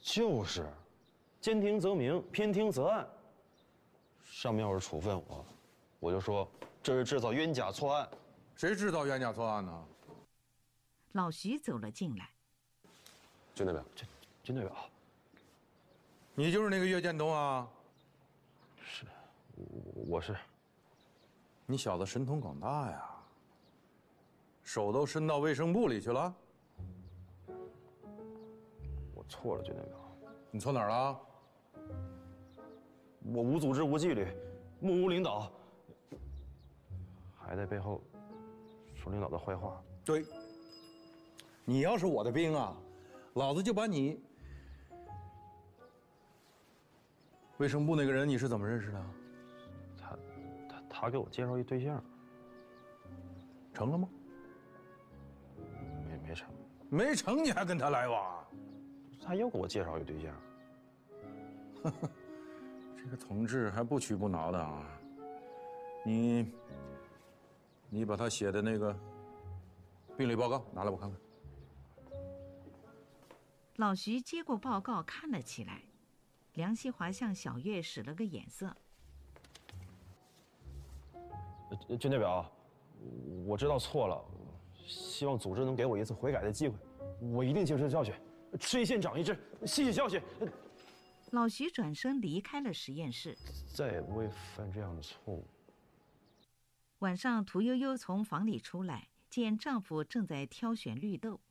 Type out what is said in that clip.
就是，兼听则明，偏听则暗。上面要是处分我就说这是制造冤假错案。 谁制造冤假错案呢？ 老徐走了进来。 军代表，军代表， 你就是那个岳建东啊？ 是，我是。 你小子神通广大呀，手都伸到卫生部里去了。 我错了，军代表。 你错哪儿了？ 我无组织无纪律，目无领导，还在背后说领导的坏话。 对，你要是我的兵啊，老子就把你。卫生部那个人你是怎么认识的？ 他给我介绍一对象。 成了吗？ 没成。 没成你还跟他来往？ 他又给我介绍一对象。 呵呵，这个同志还不屈不挠的啊！你把他写的那个病理报告拿来我看看。 老徐接过报告看了起来，梁希华向小月使了个眼色。 军代表，我知道错了，希望组织能给我一次悔改的机会，我一定接受教训，吃一堑长一智，吸取教训。 老徐转身离开了实验室， 再也不会犯这样的错误。 晚上，屠呦呦从房里出来，见丈夫正在挑选绿豆。